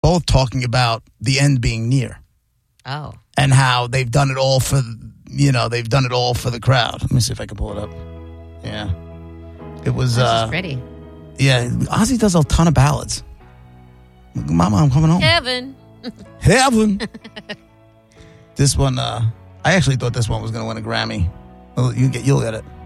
both talking about the end being near. Oh. And how they've done it all for, the crowd. Let me see if I can pull it up. Yeah. It was... This is pretty. Yeah, Ozzy does a ton of ballads. Mama, I'm coming home. Heaven. This one, I actually thought this one was going to win a Grammy. You'll get it.